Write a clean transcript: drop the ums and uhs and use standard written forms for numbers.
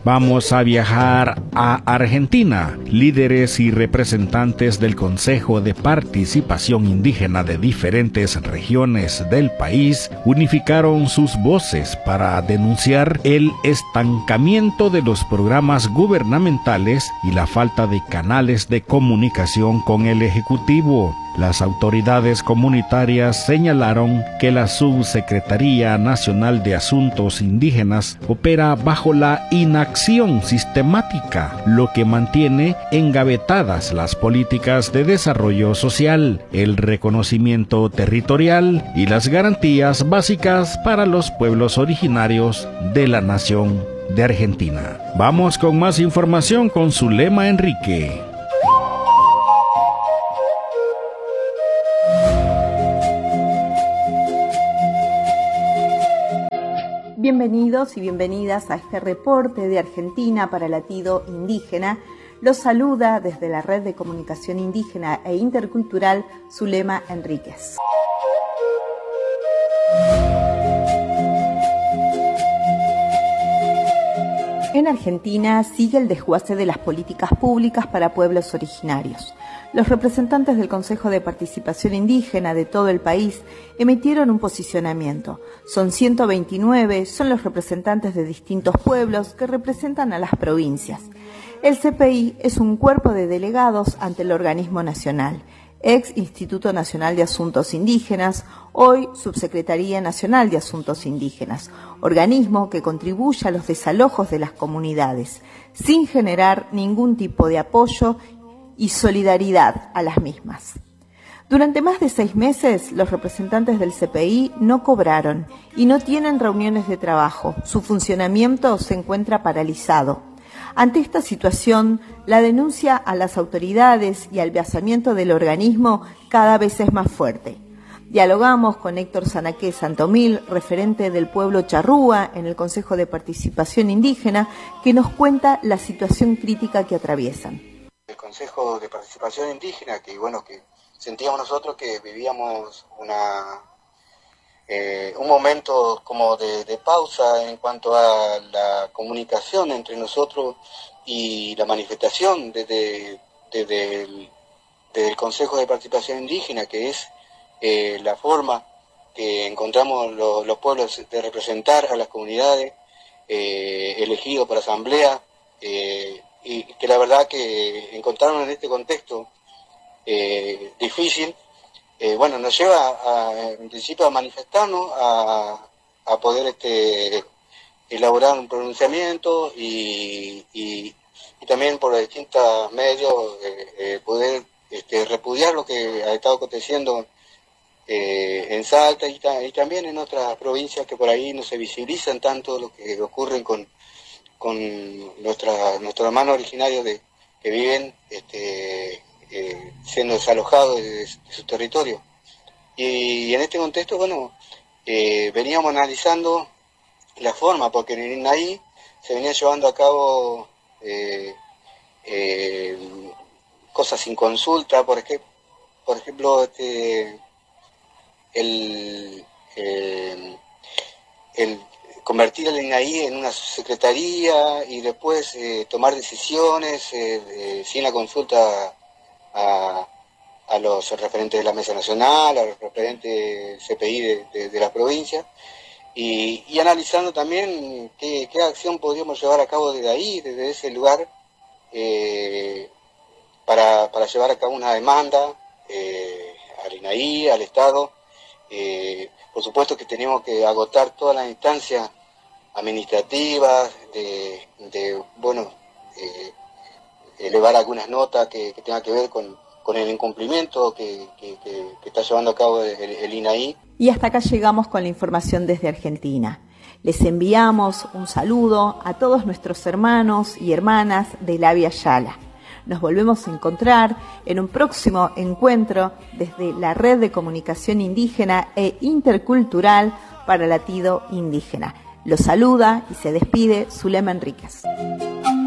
Vamos a viajar a Argentina. Líderes y representantes del Consejo de Participación Indígena de diferentes regiones del país unificaron sus voces para denunciar el estancamiento de los programas gubernamentales y la falta de canales de comunicación con el Ejecutivo. Las autoridades comunitarias señalaron que la Subsecretaría Nacional de Asuntos Indígenas opera bajo la inacción sistemática, lo que mantiene engavetadas las políticas de desarrollo social, el reconocimiento territorial y las garantías básicas para los pueblos originarios de la nación de Argentina. Vamos con más información con Zulema Enrique. Bienvenidos y bienvenidas a este reporte de Argentina para Latido Indígena. Los saluda desde la Red de Comunicación Indígena e Intercultural Zulema Enríquez. En Argentina sigue el desguace de las políticas públicas para pueblos originarios. Los representantes del Consejo de Participación Indígena de todo el país emitieron un posicionamiento. Son 129, son los representantes de distintos pueblos que representan a las provincias. El CPI es un cuerpo de delegados ante el organismo nacional, ex Instituto Nacional de Asuntos Indígenas, hoy Subsecretaría Nacional de Asuntos Indígenas, organismo que contribuye a los desalojos de las comunidades, sin generar ningún tipo de apoyo y solidaridad a las mismas. Durante más de 6 meses, los representantes del CPI no cobraron y no tienen reuniones de trabajo. Su funcionamiento se encuentra paralizado. Ante esta situación, la denuncia a las autoridades y al vaciamiento del organismo cada vez es más fuerte. Dialogamos con Héctor Sanaqué Santomil, referente del pueblo charrúa en el Consejo de Participación Indígena, que nos cuenta la situación crítica que atraviesan. El Consejo de Participación Indígena, que sentíamos nosotros que vivíamos un momento como de pausa en cuanto a la comunicación entre nosotros y la manifestación desde el Consejo de Participación Indígena, que es la forma que encontramos los pueblos de representar a las comunidades elegidos por asamblea, y que la verdad que encontraron en este contexto difícil, nos lleva en principio a manifestarnos, a poder elaborar un pronunciamiento y también por distintos medios poder repudiar lo que ha estado aconteciendo en Salta y también en otras provincias que por ahí no se visibilizan tanto lo que ocurre con nuestros hermanos originarios que viven siendo desalojados de su territorio. Y en este contexto, veníamos analizando la forma, porque en INAI se venía llevando a cabo cosas sin consulta, por ejemplo, el convertir el INAI en una secretaría y después tomar decisiones sin la consulta a los referentes de la Mesa Nacional, a los referentes CPI de la provincia, y analizando también qué acción podríamos llevar a cabo desde ahí, desde ese lugar, para llevar a cabo una demanda al INAI, al Estado. Por supuesto que tenemos que agotar todas las instancias administrativas, elevar algunas notas que tengan que ver con el incumplimiento que está llevando a cabo el INAI. Y hasta acá llegamos con la información desde Argentina. Les enviamos un saludo a todos nuestros hermanos y hermanas de la Via Yala. Nos volvemos a encontrar en un próximo encuentro desde la Red de Comunicación Indígena e Intercultural para Latido Indígena. Los saluda y se despide Zulema Enríquez.